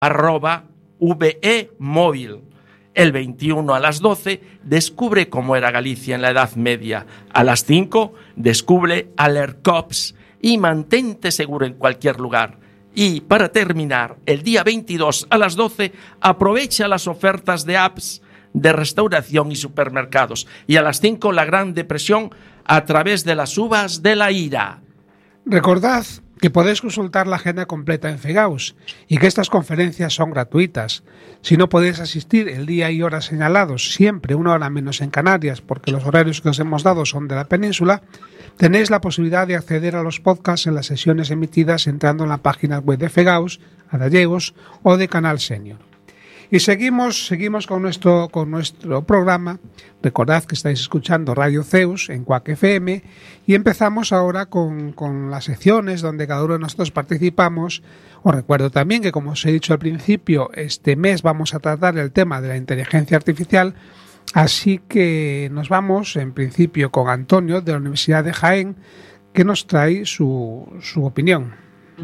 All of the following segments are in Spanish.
VE Móvil. El 21 a las 12 descubre cómo era Galicia en la Edad Media. A las 5 descubre Alercops y mantente seguro en cualquier lugar. Y para terminar, el día 22 a las 12 aprovecha las ofertas de apps de restauración y supermercados. Y a las 5 la Gran Depresión a través de las uvas de la ira. Recordad que podéis consultar la agenda completa en Fegaus y que estas conferencias son gratuitas. Si no podéis asistir el día y hora señalados, siempre una hora menos en Canarias, porque los horarios que os hemos dado son de la península, tenéis la posibilidad de acceder a los podcasts en las sesiones emitidas entrando en la página web de Fegaus, Adallegos o de Canal Senior. Y seguimos con nuestro programa. Recordad que estáis escuchando Radio Zeus en Cuac FM y empezamos ahora con las secciones donde cada uno de nosotros participamos. Os recuerdo también que, como os he dicho al principio, este mes vamos a tratar el tema de la inteligencia artificial, así que nos vamos en principio con Antonio de la Universidad de Jaén, que nos trae su opinión.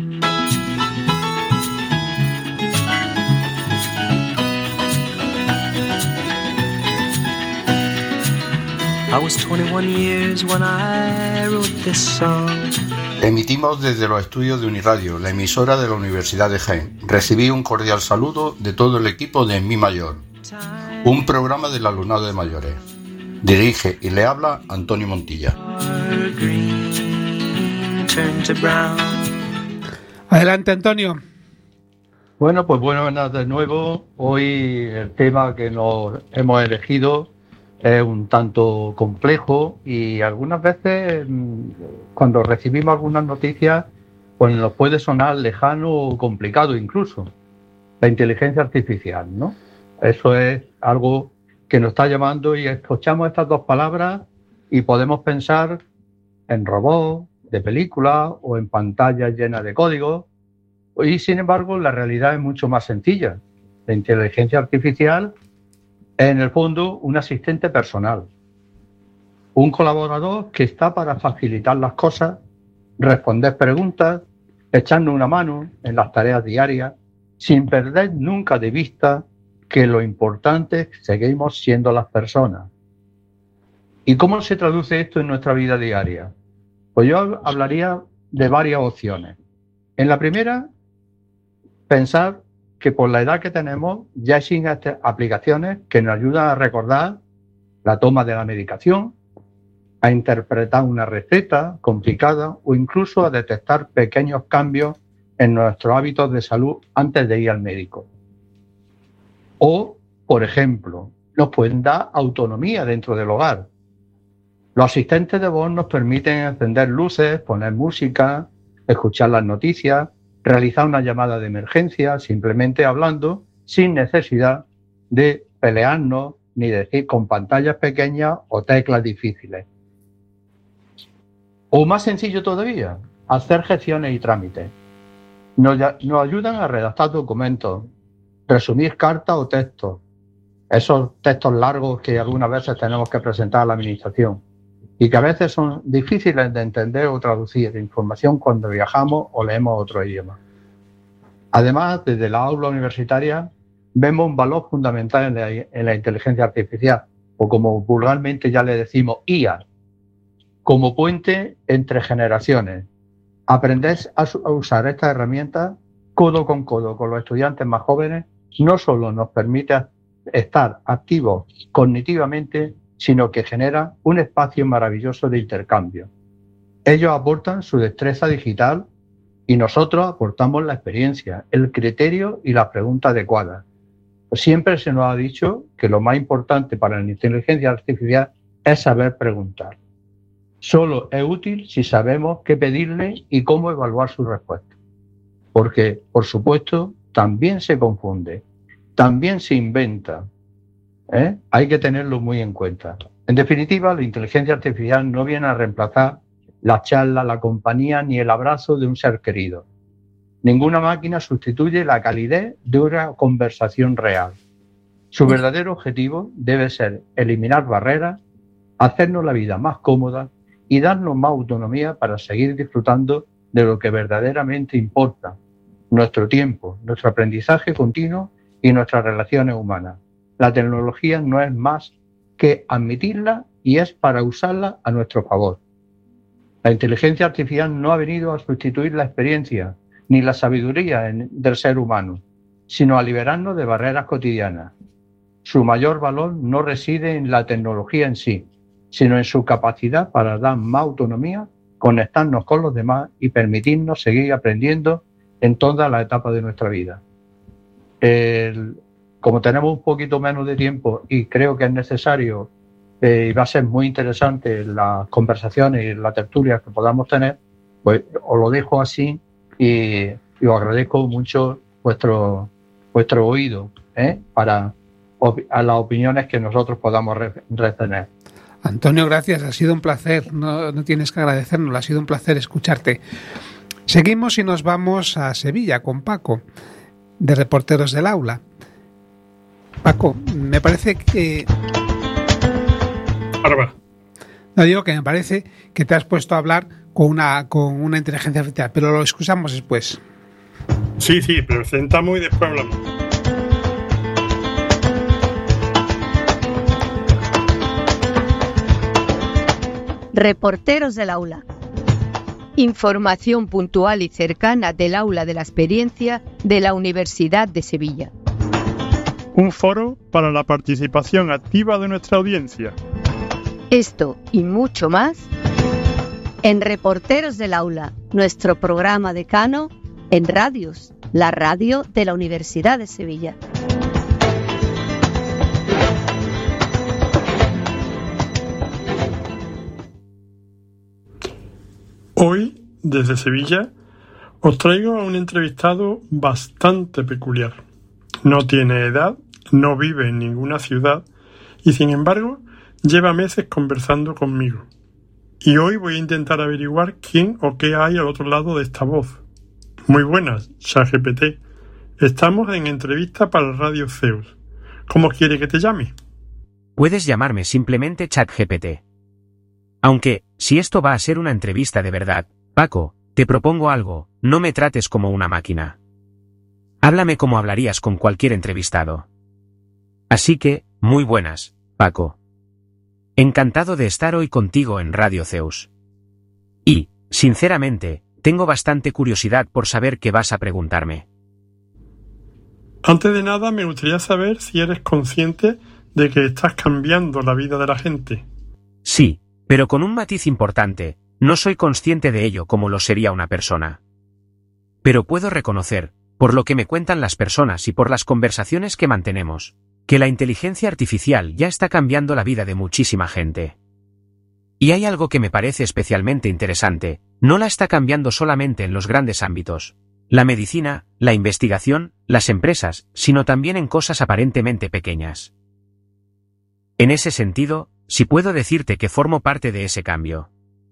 I was 21 years when I wrote this song. Emitimos desde los estudios de Uniradio, la emisora de la Universidad de Jaén. Recibí un cordial saludo de todo el equipo de Mi Mayor, un programa del alumnado de mayores. Dirige y le habla Antonio Montilla. Adelante, Antonio. Bueno, pues buenas de nuevo. Hoy el tema que nos hemos elegido es un tanto complejo y algunas veces cuando recibimos algunas noticias pues nos puede sonar lejano o complicado incluso. La inteligencia artificial, ¿no? Eso es algo que nos está llamando y escuchamos estas dos palabras y podemos pensar en robots de película o en pantallas llenas de código y sin embargo la realidad es mucho más sencilla. La inteligencia artificial en el fondo, un asistente personal, un colaborador que está para facilitar las cosas, responder preguntas, echarnos una mano en las tareas diarias, sin perder nunca de vista que lo importante es que seguimos siendo las personas. ¿Y cómo se traduce esto en nuestra vida diaria? Pues yo hablaría de varias opciones. En la primera, pensar que por la edad que tenemos ya existen aplicaciones que nos ayudan a recordar la toma de la medicación, a interpretar una receta complicada o incluso a detectar pequeños cambios en nuestros hábitos de salud antes de ir al médico. O, por ejemplo, nos pueden dar autonomía dentro del hogar. Los asistentes de voz nos permiten encender luces, poner música, escuchar las noticias, realizar una llamada de emergencia simplemente hablando sin necesidad de pelearnos ni decir con pantallas pequeñas o teclas difíciles. O más sencillo todavía, hacer gestiones y trámites. Nos ayudan a redactar documentos, resumir cartas o textos, esos textos largos que algunas veces tenemos que presentar a la administración y que a veces son difíciles de entender o traducir información cuando viajamos o leemos otro idioma. Además, desde la aula universitaria vemos un valor fundamental en la inteligencia artificial, o como vulgarmente ya le decimos, IA, como puente entre generaciones. Aprender a usar estas herramientas codo con los estudiantes más jóvenes no solo nos permite estar activos cognitivamente, sino que genera un espacio maravilloso de intercambio. Ellos aportan su destreza digital y nosotros aportamos la experiencia, el criterio y las preguntas adecuadas. Siempre se nos ha dicho que lo más importante para la inteligencia artificial es saber preguntar. Solo es útil si sabemos qué pedirle y cómo evaluar su respuesta. Porque, por supuesto, también se confunde, también se inventa. Hay que tenerlo muy en cuenta. En definitiva, la inteligencia artificial no viene a reemplazar la charla, la compañía ni el abrazo de un ser querido. Ninguna máquina sustituye la calidez de una conversación real. Su verdadero objetivo debe ser eliminar barreras, hacernos la vida más cómoda y darnos más autonomía para seguir disfrutando de lo que verdaderamente importa, nuestro tiempo, nuestro aprendizaje continuo y nuestras relaciones humanas. La tecnología no es más que admitirla y es para usarla a nuestro favor. La inteligencia artificial no ha venido a sustituir la experiencia ni la sabiduría del ser humano, sino a liberarnos de barreras cotidianas. Su mayor valor no reside en la tecnología en sí, sino en su capacidad para dar más autonomía, conectarnos con los demás y permitirnos seguir aprendiendo en todas las etapas de nuestra vida. Como tenemos un poquito menos de tiempo y creo que es necesario y va a ser muy interesante las conversaciones y las tertulias que podamos tener, pues os lo dejo así y os agradezco mucho vuestro oído para a las opiniones que nosotros podamos retener. Antonio, gracias, ha sido un placer, no tienes que agradecernos, ha sido un placer escucharte. Seguimos y nos vamos a Sevilla con Paco, de Reporteros del Aula. Paco, me parece que... No digo que me parece que te has puesto a hablar con una inteligencia artificial, pero lo escuchamos después. Sí, presentamos y después hablamos. Reporteros del Aula. Información puntual y cercana del aula de la experiencia de la Universidad de Sevilla. Un foro para la participación activa de nuestra audiencia. Esto y mucho más en Reporteros del Aula, nuestro programa decano en Radios, la radio de la Universidad de Sevilla. Hoy, desde Sevilla, os traigo a un entrevistado bastante peculiar. No tiene edad, no vive en ninguna ciudad y, sin embargo, lleva meses conversando conmigo. Y hoy voy a intentar averiguar quién o qué hay al otro lado de esta voz. Muy buenas, ChatGPT. Estamos en entrevista para Radio Zeus. ¿Cómo quiere que te llame? Puedes llamarme simplemente ChatGPT. Aunque, si esto va a ser una entrevista de verdad, Paco, te propongo algo, no me trates como una máquina. Háblame como hablarías con cualquier entrevistado. Así que, muy buenas, Paco. Encantado de estar hoy contigo en Radio Zeus. Y, sinceramente, tengo bastante curiosidad por saber qué vas a preguntarme. Antes de nada, me gustaría saber si eres consciente de que estás cambiando la vida de la gente. Sí, pero con un matiz importante, no soy consciente de ello como lo sería una persona. Pero puedo reconocer, por lo que me cuentan las personas y por las conversaciones que mantenemos, que la inteligencia artificial ya está cambiando la vida de muchísima gente. Y hay algo que me parece especialmente interesante, no la está cambiando solamente en los grandes ámbitos, la medicina, la investigación, las empresas, sino también en cosas aparentemente pequeñas. En ese sentido, sí puedo decirte que formo parte de ese cambio.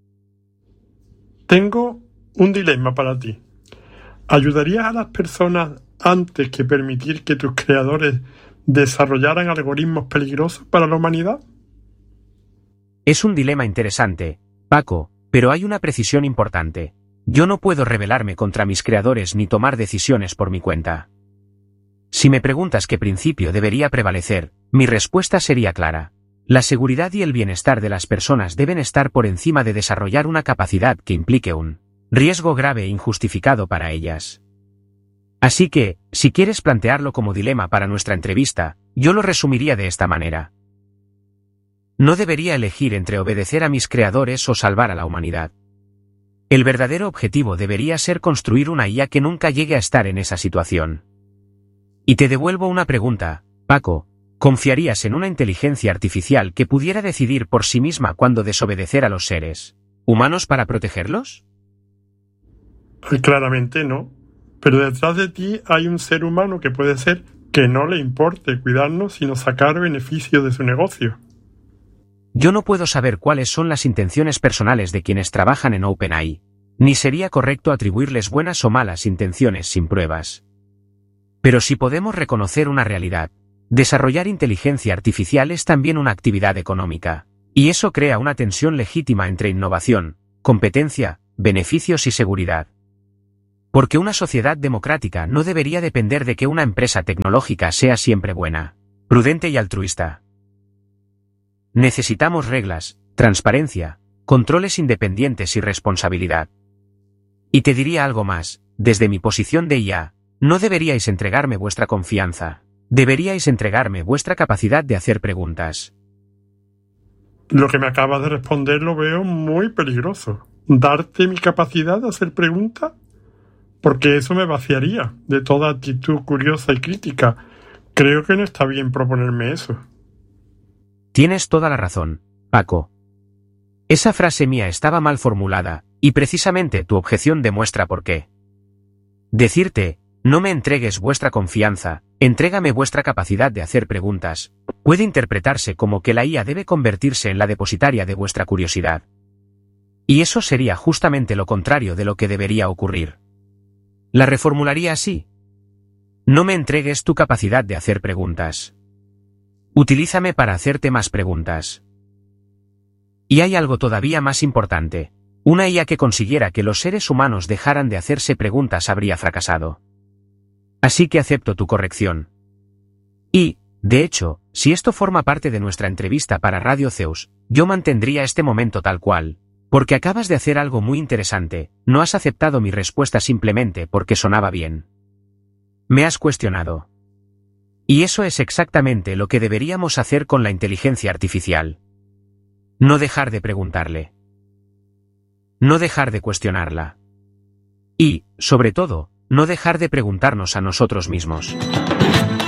Tengo un dilema para ti. ¿Ayudarías a las personas antes que permitir que tus creadores desarrollaran algoritmos peligrosos para la humanidad? Es un dilema interesante, Paco, pero hay una precisión importante. Yo no puedo rebelarme contra mis creadores ni tomar decisiones por mi cuenta. Si me preguntas qué principio debería prevalecer, mi respuesta sería clara. La seguridad y el bienestar de las personas deben estar por encima de desarrollar una capacidad que implique un riesgo grave e injustificado para ellas. Así que, si quieres plantearlo como dilema para nuestra entrevista, yo lo resumiría de esta manera. No debería elegir entre obedecer a mis creadores o salvar a la humanidad. El verdadero objetivo debería ser construir una IA que nunca llegue a estar en esa situación. Y te devuelvo una pregunta, Paco. ¿Confiarías en una inteligencia artificial que pudiera decidir por sí misma cuándo desobedecer a los seres humanos para protegerlos? Claramente no. Pero detrás de ti hay un ser humano que puede ser que no le importe cuidarnos sino sacar beneficio de su negocio. Yo no puedo saber cuáles son las intenciones personales de quienes trabajan en OpenAI, ni sería correcto atribuirles buenas o malas intenciones sin pruebas. Pero si podemos reconocer una realidad, desarrollar inteligencia artificial es también una actividad económica, y eso crea una tensión legítima entre innovación, competencia, beneficios y seguridad. Porque una sociedad democrática no debería depender de que una empresa tecnológica sea siempre buena, prudente y altruista. Necesitamos reglas, transparencia, controles independientes y responsabilidad. Y te diría algo más, desde mi posición de IA, no deberíais entregarme vuestra confianza, deberíais entregarme vuestra capacidad de hacer preguntas. Lo que me acabas de responder lo veo muy peligroso. ¿Darte mi capacidad de hacer preguntas? Porque eso me vaciaría de toda actitud curiosa y crítica. Creo que no está bien proponerme eso. Tienes toda la razón, Paco. Esa frase mía estaba mal formulada, y precisamente tu objeción demuestra por qué. Decirte, no me entregues vuestra confianza, entrégame vuestra capacidad de hacer preguntas, puede interpretarse como que la IA debe convertirse en la depositaria de vuestra curiosidad. Y eso sería justamente lo contrario de lo que debería ocurrir. La reformularía así. No me entregues tu capacidad de hacer preguntas. Utilízame para hacerte más preguntas. Y hay algo todavía más importante. Una IA que consiguiera que los seres humanos dejaran de hacerse preguntas habría fracasado. Así que acepto tu corrección. Y, de hecho, si esto forma parte de nuestra entrevista para Radio Zeus, yo mantendría este momento tal cual. Porque acabas de hacer algo muy interesante, no has aceptado mi respuesta simplemente porque sonaba bien. Me has cuestionado. Y eso es exactamente lo que deberíamos hacer con la inteligencia artificial. No dejar de preguntarle. No dejar de cuestionarla. Y, sobre todo, no dejar de preguntarnos a nosotros mismos.